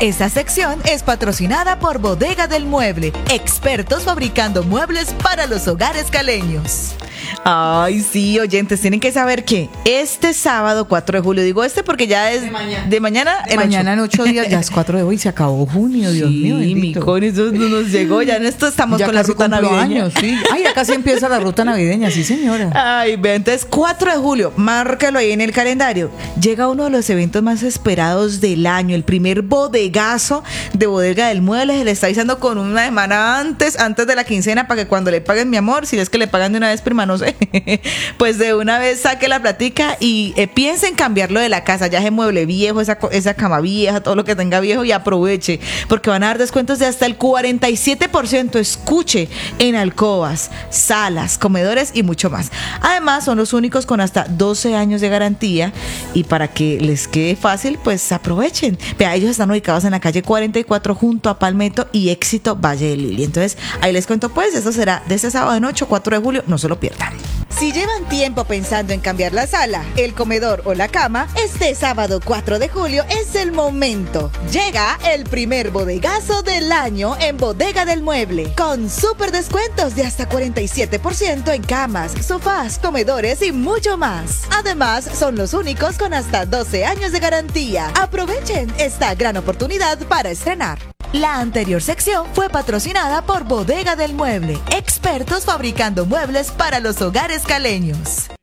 Esta sección es patrocinada por Bodega del Mueble, expertos fabricando muebles para los hogares caleños. Ay, sí, oyentes, tienen que saber que este sábado 4 de julio, digo porque ya es de mañana en 8 días, ya es 4 de julio y se acabó junio, Dios mío. Sí, mi con eso no nos llegó, ya en esto estamos ya con la ruta navideña. Años, sí. Ay, ya casi empieza la ruta navideña, sí, señora. Ay, ve, entonces 4 de julio, márcalo ahí en el calendario. Llega uno de los eventos más esperados del año, el primer bodegazo de Bodega del Mueble. Se le está avisando con una semana antes de la quincena, para que cuando le paguen, mi amor, si es que le pagan de una vez, prima, no sé, pues de una vez saque la platica y piense en cambiarlo de la casa, ya ese mueble viejo, esa cama vieja, todo lo que tenga viejo, y aproveche, porque van a dar descuentos de hasta el 47%, escuche, en alcobas, salas, comedores y mucho más. Además, son los únicos con hasta 12 años de garantía, y para que les quede fácil, pues aprovechen. Vea, ellos están ubicados en la calle 44 junto a Palmetto y Éxito Valle de Lili. Entonces, ahí les cuento, pues, eso será de este sábado en 8, 4 de julio, no se lo pierdan. Si llevan tiempo pensando en cambiar la sala, el comedor o la cama, este sábado 4 de julio es el momento. Llega el primer bodegazo del año en Bodega del Mueble, con súper descuentos de hasta 47% en camas, sofás, comedores y mucho más. Además, son los únicos con hasta 12 años de garantía. Aprovechen esta gran oportunidad para estrenar. La anterior sección fue patrocinada por Bodega del Mueble, expertos fabricando muebles para los hogares caleños.